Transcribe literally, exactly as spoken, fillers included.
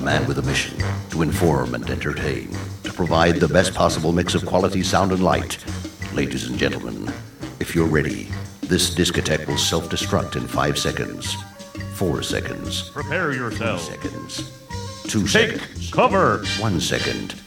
man with a mission to inform and entertain, to provide the best possible mix of quality sound and light. Ladies and gentlemen, if you're ready, this discotheque will self-destruct in five seconds, four seconds, Prepare yourself. seconds, two Take seconds, cover. one second.